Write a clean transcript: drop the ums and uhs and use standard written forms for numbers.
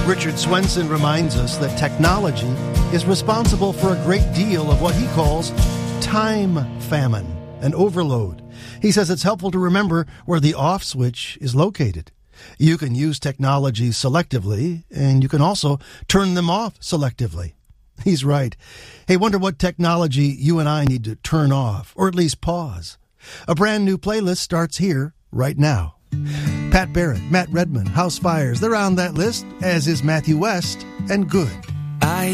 Richard Swenson reminds us that technology is responsible for a great deal of what he calls time famine and overload. He says it's helpful to remember where the off switch is located. You can use technology selectively, and you can also turn them off selectively. He's right. Hey, wonder what technology you and I need to turn off, or at least pause. A brand new playlist starts here, right now. Pat Barrett, Matt Redman, House Fires, they're on that list, as is Matthew West and Good. I